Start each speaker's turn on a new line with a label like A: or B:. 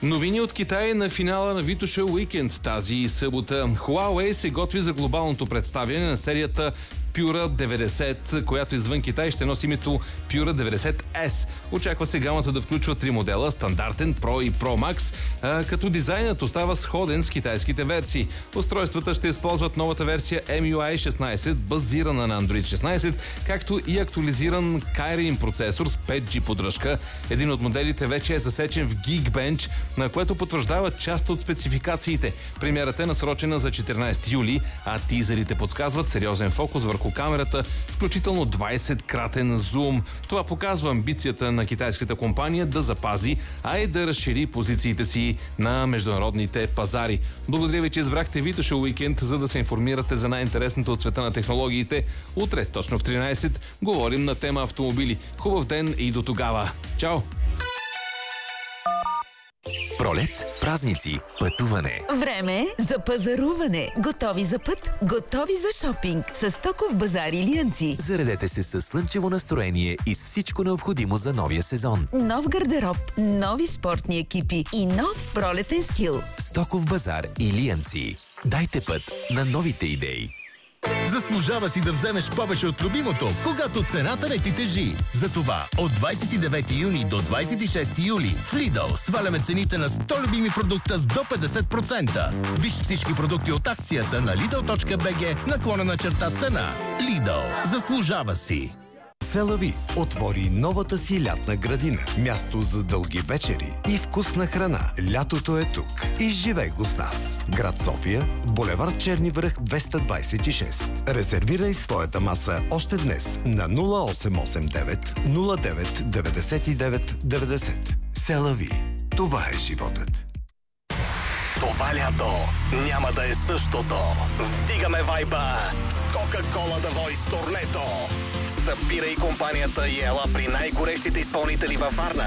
A: Новини от Китай на финала на Витоша Уикенд тази събота. Huawei се готви за глобалното представяне на серията Pura 90, която извън Китай ще носи името Pura 90S. Очаква се гамата да включва 3 модела – стандартен, Pro и Pro Max, като дизайнът остава сходен с китайските версии. Устройствата ще използват новата версия MUI 16, базирана на Android 16, както и актуализиран Kirin процесор с 5G поддръжка. Един от моделите вече е засечен в Geekbench, на което потвърждава част от спецификациите. Премиерата е насрочена за 14 юли, а тизерите подсказват сериозен фокус върху камерата, включително 20-кратен зум. Това показва амбицията на китайската компания да запази, а и да разшири позициите си на международните пазари. Благодаря ви, че избрахте Витоша Уикенд, за да се информирате за най-интересното от света на технологиите. Утре, точно в 13, говорим на тема автомобили. Хубав ден и до тогава. Чао!
B: Пролет, празници, пътуване.
C: Време за пазаруване. Готови за път, готови за шопинг. С Стоков базар Илиянци.
B: Заредете се с слънчево настроение и с всичко необходимо за новия сезон.
C: Нов гардероб, нови спортни екипи и нов пролетен стил.
B: Стоков базар Илиянци. Дайте път на новите идеи.
D: Заслужава си да вземеш повече от любимото, когато цената не ти тежи. Затова от 29 юни до 26 юли в Lidl сваляме цените на 100 любими продукта с до 50%. Виж всички продукти от акцията на lidl.bg/цена. Lidl. Заслужава си.
E: Селави отвори новата си лятна градина. Място за дълги вечери и вкусна храна. Лятото е тук. Изживей го с нас. Град София, булевард Черни връх 226. Резервирай своята маса още днес на 0889 09 99 90. Селави. Това е животът.
D: Това лято няма да е същото. Вдигаме вайба с Coca-Cola The Voice турнето. Събирай компанията и ела при най-горещите изпълнители във Варна.